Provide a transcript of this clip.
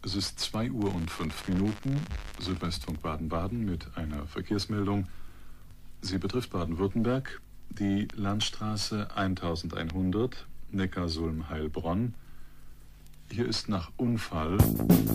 Es ist 2:05 Südwestfunk Baden-Baden mit einer Verkehrsmeldung. Sie betrifft Baden-Württemberg, die Landstraße 1100 Neckarsulm-Heilbronn. Hier ist nach Unfall